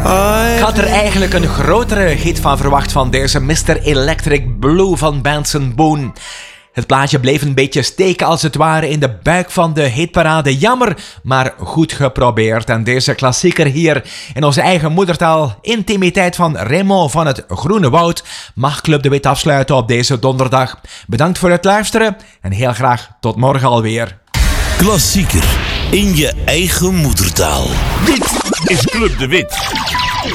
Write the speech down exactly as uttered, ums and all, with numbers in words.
Ik had er eigenlijk een grotere hit van verwacht van deze mister Electric Blue van Benson Boone. Het plaatje bleef een beetje steken als het ware in de buik van de hitparade. Jammer, maar goed geprobeerd. En deze klassieker hier in onze eigen moedertaal, Intimiteit van Raymond van het Groene Woud, mag Club de Wit afsluiten op deze donderdag. Bedankt voor het luisteren en heel graag tot morgen alweer. Klassieker in je eigen moedertaal. Dit is Club de Wit.